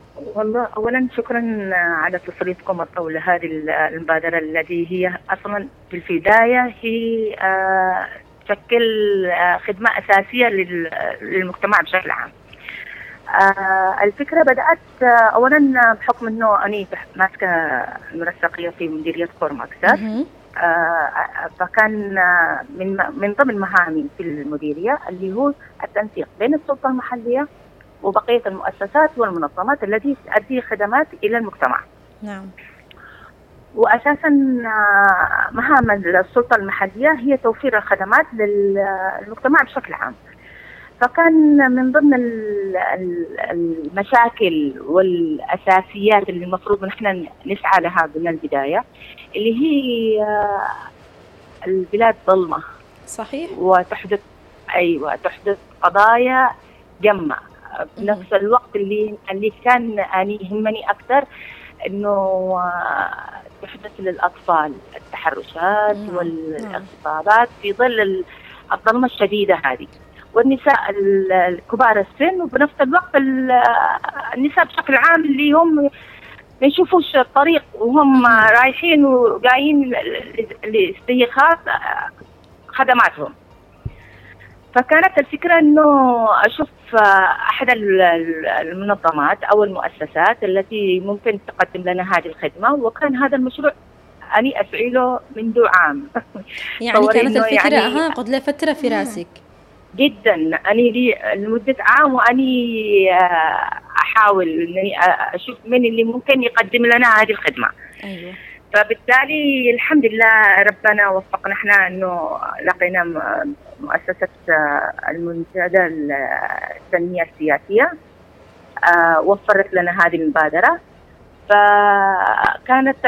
والله أولا شكرا على تسليطكم الضوء لهذه المبادرة التي هي أصلا في البداية هي تشكل خدمة أساسية للمجتمع بشكل عام. الفكرة بدأت أولا بحكم أنه أنا ماسكة المنسقية في مديرية كورماكسات. فكان من ضمن مهامي في المديرية اللي هو التنسيق بين السلطة المحلية وبقية المؤسسات والمنظمات التي تؤدي خدمات إلى المجتمع. نعم. وأساسا مهام السلطة المحلية هي توفير الخدمات للمجتمع بشكل عام. فكان من ضمن المشاكل والأساسيات اللي المفروض نحن نسعى لها من البداية اللي هي البلاد ظلمة. صحيح. وتحدث تحدث قضايا جمة بنفس الوقت اللي كان يهمني أكثر إنه تحدث للأطفال التحرشات والاغتصابات في ظل الظلمة الشديدة هذه، والنساء الكبار السن، وبنفس الوقت النساء بشكل عام اللي هم ما يشوفوش الطريق وهم رايحين وجايين لاستيقاظ خدماتهم. فكانت الفكرة إنه أشوف أحد المنظمات أو المؤسسات التي ممكن تقدم لنا هذه الخدمة، وكان هذا المشروع أني أسعى له منذ عام. يعني كانت الفكرة قد لفترة في راسك جدا. أني لي لمدة عام وأني أحاول أني أشوف من اللي ممكن يقدم لنا هذه الخدمة. أيوة. فبالتالي الحمد لله ربنا وفقنا احنا انه لقينا مؤسسة المنتدى التنمية السياسية وفرت لنا هذه المبادرة. فكانت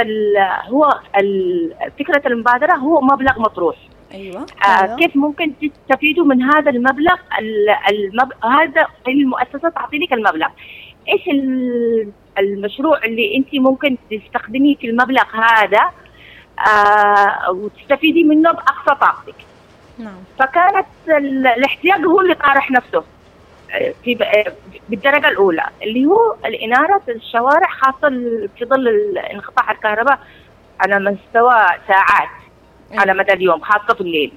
فكرة المبادرة هو مبلغ مطروح. أيوة. كيف ممكن تستفيدوا من هذا المبلغ؟ هذا المؤسسة تعطي لك المبلغ. ايش المشروع اللي انت ممكن تستخدميه في المبلغ هذا وتستفيدي منه بأقصى طاقتك؟ نعم. فكانت الاحتياج هو اللي طارح نفسه بالدرجة الأولى، اللي هو الإنارة الشوارع، خاصة في ظل انقطاع الكهرباء على مستوى ساعات على مدى اليوم، خاصة في الليل.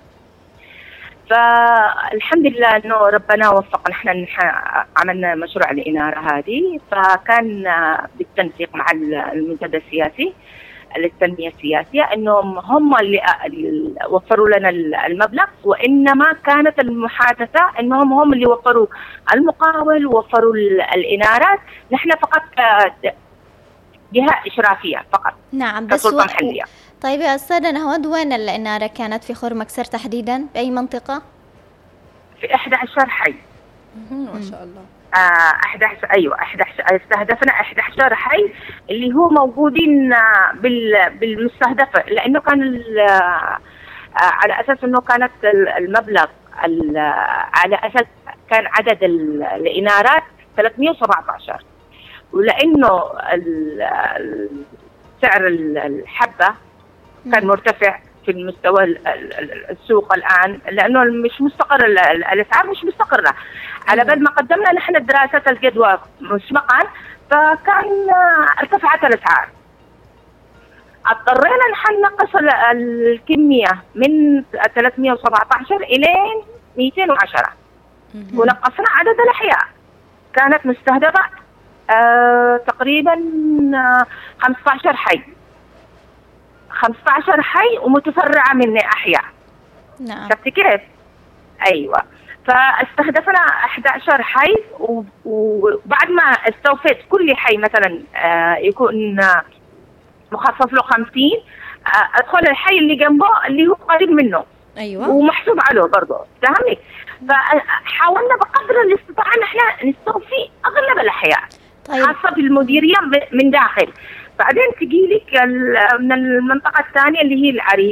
فالحمد لله انه ربنا وفقنا احنا عملنا مشروع الإنارة هذه. فكان بالتنسيق مع المنتدى السياسي للتنمية السياسية انهم هم اللي وفروا لنا المبلغ، وانما كانت المحادثة انهم هم اللي وفروا المقاول ووفروا الإنارات، نحن فقط جهة إشرافية فقط. نعم. بس محلية. طيب يا أستاذة نهود، وين الإنارة كانت؟ في خورمكسر تحديدا؟ بأي منطقة؟ في 11 حي. ما شاء الله. 11 استهدفنا 11 حي اللي هو موجودين بالمستهدفة، لأنه كان على أساس أنه كانت المبلغ على أساس كان عدد الإنارات 317، ولأنه سعر الحبة كان مرتفع في المستوى السوق الآن، لأنه مش مستقر، الأسعار مش مستقرة. على بال ما قدمنا نحن دراسة الجدوى مسبقا فكان ارتفعت الأسعار، اضطرينا نحن نقص الكمية من 317 إلى 210 ونقصنا عدد الأحياء. كانت مستهدفة تقريبا 15 حي، 15 حي ومتفرعة من أحياء. نعم. شفت كيف؟ أيوة. فاستهدفنا 11 حي، وبعد ما استوفيت كل حي مثلا يكون مخصص له 50، أدخل الحي اللي جنبه اللي هو قريب منه. أيوة. ومحسوب عليه برضه، فهمت؟ فحاولنا بقدر الاستطاعة نحن نستوفي أغلب الأحياء. طيب. خاصة في المديرية من داخل. بعدين تجي لك من المنطقة الثانية اللي هي العريش.